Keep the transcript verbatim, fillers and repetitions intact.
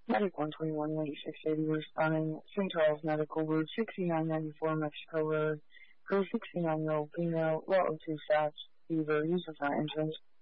Medic one twenty-one, late six eighty, responding Saint Charles Medical Route, sixty-nine ninety-four Mexico Road, for a sixty-nine-year-old female, law of two stops, fever, use of our entrance.